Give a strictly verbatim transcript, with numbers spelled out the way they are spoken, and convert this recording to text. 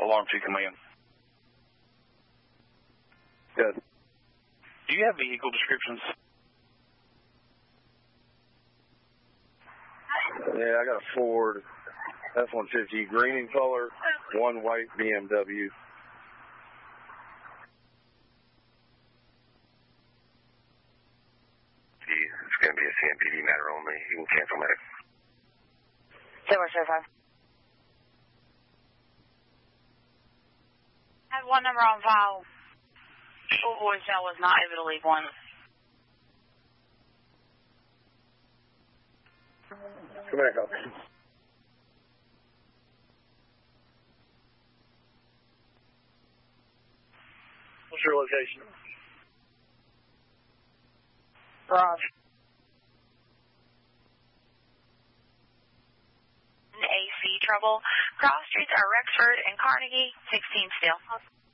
Alarm two Command. Good. Do you have vehicle descriptions? Yeah, I got a Ford F one fifty, green in color, one white B M W. It's going to be a C M P D matter only. You can cancel medic. Silver five. I had one number on file. Full voicemail was not able to leave one. Come back up. What's your location? Garage. A C trouble. Cross streets are Rexford and Carnegie, sixteen still.